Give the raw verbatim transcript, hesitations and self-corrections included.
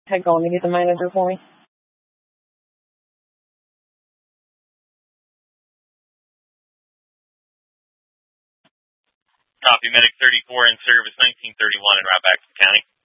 Head going to get the manager for me. Copy, Medic thirty-four in service, nineteen thirty-one in Rouback County.